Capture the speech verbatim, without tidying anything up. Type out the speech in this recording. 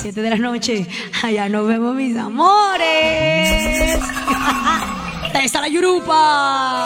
siete de la noche. Allá nos vemos, mis amores. Esa es la Yurupa.